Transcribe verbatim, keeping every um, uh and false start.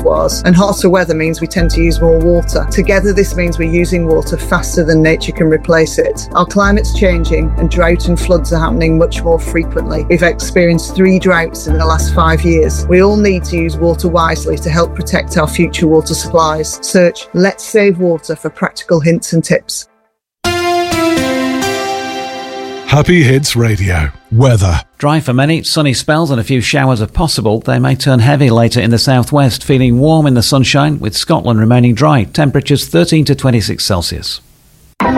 reservoirs, and hotter weather means we tend to use more water. Together, this means we're using water faster than nature can replace it. Our climate's changing and drought and floods are happening much more frequently. We've experienced three droughts in the last five years. We all need to use water wisely to help protect our future water supplies. Search Let's Save Water for practical hints and tips. Happy Hits Radio. Weather. Dry for many, sunny spells and a few showers are possible. They may turn heavy later in the southwest, feeling warm in the sunshine with Scotland remaining dry. Temperatures thirteen to twenty-six Celsius.